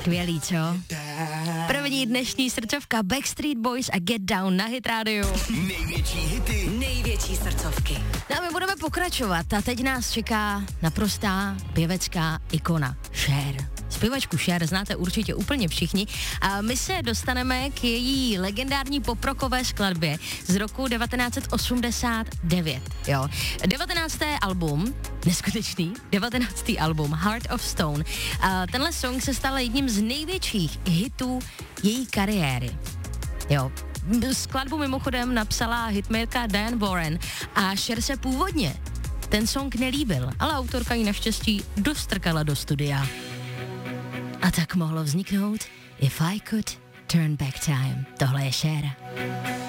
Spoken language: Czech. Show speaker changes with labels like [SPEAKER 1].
[SPEAKER 1] Skvělý, co? První dnešní srdcovka Backstreet Boys a Get Down na Hit Radio.
[SPEAKER 2] Největší hity,
[SPEAKER 3] největší srdcovky.
[SPEAKER 1] No a my budeme pokračovat a teď nás čeká naprostá pěvecká ikona Cher. Zpěvačku Cher znáte určitě úplně všichni a my se dostaneme k její legendární poprokové skladbě z roku 1989. Jo. 19. album, neskutečný, 19. album Heart of Stone. A tenhle song se stal jedním z největších hitů její kariéry. Jo. Skladbu mimochodem napsala hitmakerka Diane Warren a Cher se původně ten song nelíbil, ale autorka ji naštěstí dostrkala do studia. A tak mohlo vzniknout If I Could Turn Back Time. Tohle je Cher.